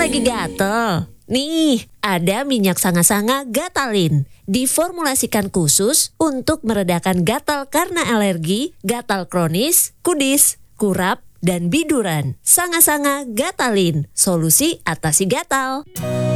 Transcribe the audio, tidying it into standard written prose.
Lagi gatel? Nih, ada minyak sanga-sanga Gatalin. Diformulasikan khusus untuk meredakan gatal karena alergi, gatal kronis, kudis, kurap, dan biduran. Sanga-sanga Gatalin, solusi atasi gatal.